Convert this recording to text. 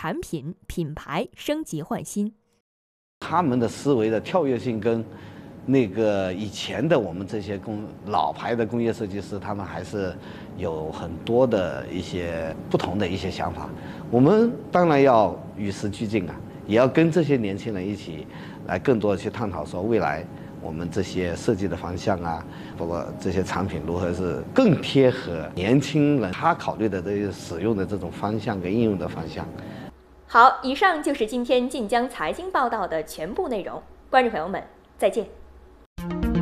产品品牌升级换新。 他们的思维的跳跃性跟那个以前的我们这些老牌的工业设计师，他们还是有很多的一些不同的一些想法。我们当然要与时俱进啊，也要跟这些年轻人一起来更多的去探讨说未来我们这些设计的方向啊，包括这些产品如何是更贴合年轻人他考虑的这些使用的这种方向跟应用的方向。 好，以上就是今天晋江财经报道的全部内容，观众朋友们，再见。